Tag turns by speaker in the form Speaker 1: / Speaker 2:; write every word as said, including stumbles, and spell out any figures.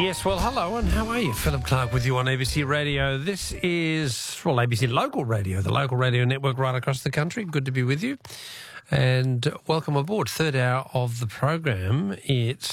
Speaker 1: Yes, well, hello, and how are you? Philip Clark with you on A B C Radio. This is, well, A B C Local Radio, the local radio network right across the country. Good to be with you. And welcome aboard. Third hour of the program. It's